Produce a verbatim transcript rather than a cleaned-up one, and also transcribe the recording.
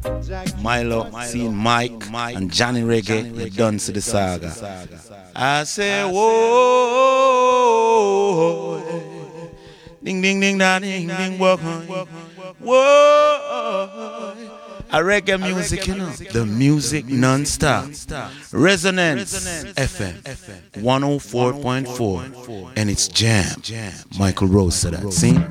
Milo, seeing Mike and Johnny Reggae, we done to the saga. I say, whoa, ding ding ding da ding ding walk on. Whoa, a reggae music, you know, the music non-stop. Resonance F M one oh four point four, and it's jam. Michael Rose said that. See?